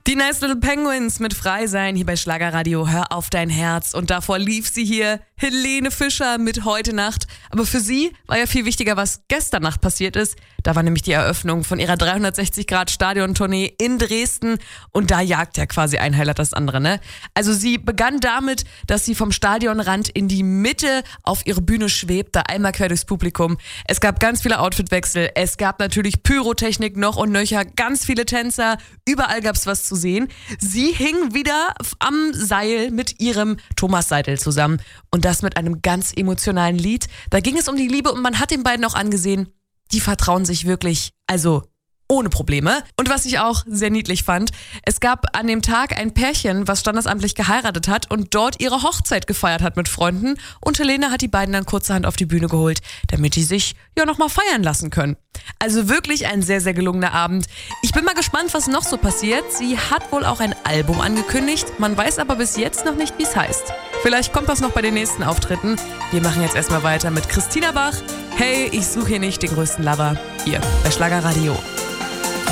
Die Nice Little Penguins mit Frei sein hier bei Schlagerradio. Hör auf dein Herz. Und davor lief sie hier, Helene Fischer mit Heute Nacht. Aber für sie war ja viel wichtiger, was gestern Nacht passiert ist. Da war nämlich die Eröffnung von ihrer 360-Grad-Stadion-Tournee in Dresden. Und da jagt ja quasi ein Highlight das andere, ne? Also sie begann damit, dass sie vom Stadionrand in die Mitte auf ihre Bühne schwebte, einmal quer durchs Publikum. Es gab ganz viele Outfitwechsel. Es gab natürlich Pyrotechnik noch und nöcher, ganz viele Tänzer. Überall gab's was zu sehen. Sie hing wieder am Seil mit ihrem Thomas Seidel zusammen. Und das mit einem ganz emotionalen Lied. Da ging es um die Liebe und man hat den beiden auch angesehen, die vertrauen sich wirklich, also ohne Probleme. Und was ich auch sehr niedlich fand, es gab an dem Tag ein Pärchen, was standesamtlich geheiratet hat und dort ihre Hochzeit gefeiert hat mit Freunden. Und Helene hat die beiden dann kurzerhand auf die Bühne geholt, damit die sich ja nochmal feiern lassen können. Also wirklich ein sehr, sehr gelungener Abend. Ich bin mal gespannt, was noch so passiert. Sie hat wohl auch ein Album angekündigt. Man weiß aber bis jetzt noch nicht, wie es heißt. Vielleicht kommt das noch bei den nächsten Auftritten. Wir machen jetzt erstmal weiter mit Christina Bach. Hey, ich suche hier nicht den größten Lover. Hier bei Schlagerradio.